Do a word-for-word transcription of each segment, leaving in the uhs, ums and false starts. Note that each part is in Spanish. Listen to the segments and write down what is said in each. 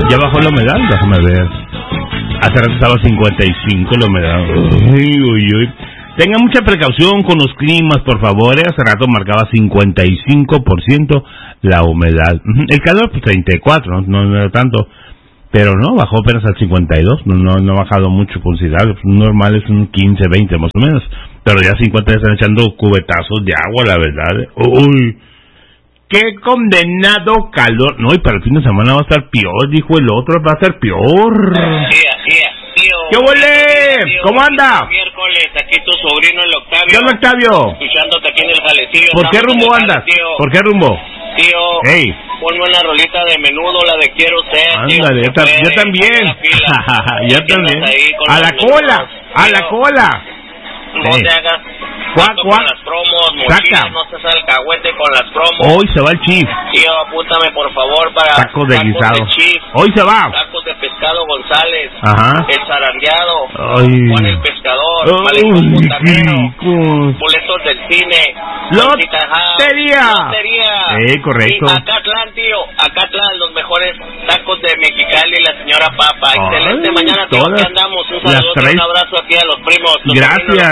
Ya bajó la humedad, déjame ver. Hace rato estaba cincuenta y cinco la humedad. Uy, uy, uy. Tengan mucha precaución con los climas, por favor. Hace rato marcaba cincuenta y cinco por ciento la humedad. El calor, pues treinta y cuatro, no, no era tanto. Pero no, bajó apenas al cincuenta y dos. No, no, no ha bajado mucho, considerable. Normal es un quince, veinte más o menos. Pero ya cincuenta ya están echando cubetazos de agua, la verdad. Uy, qué condenado calor. No, y para el fin de semana va a estar peor, dijo el otro. Va a estar peor. Sí, así es, tío. ¿Qué huele? ¿Cómo anda? Miércoles, aquí tu sobrino, el Octavio. ¿Qué onda, Octavio? Escuchándote aquí en el jalecillo. ¿Por qué rumbo andas? ¿Por qué rumbo? Tío, hey. Ponme una rolita de Menudo, la de Quiero Ser. Ándale, yo, ta yo también. Yo también. A la cola, a la cola. No hey. te hagas cuac, cuac. con las promos, mochilas, no te sale el cagüete con las promos. Hoy se va el Chief. Tío, apúntame por favor para tacos de tacos guisado. De Chief, hoy se va. Tacos de pescado González. Ajá. El zarandeado. Ay. Juan el pescador. Ay, Malecón Botanero. Boletos del cine. Lotería. Lotería. Eh, correcto. Y Acatlán, tío. Acatlán, los mejores tacos de Mexicali, la señora Papa. Ay, excelente mañana, tío. Aquí andamos. Un saludo, un abrazo aquí a los primos. Los Gracias.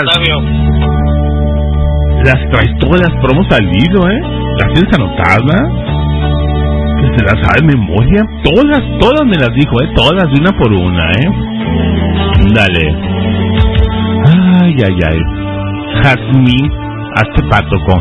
Las traes todas las promos al hilo, ¿eh? ¿Las tienes anotadas? Que se las sabe de memoria. Todas, todas me las dijo, ¿eh? Todas, de una por una, ¿eh? Dale. Ay, ay, ay. Jazmín, hazte pato con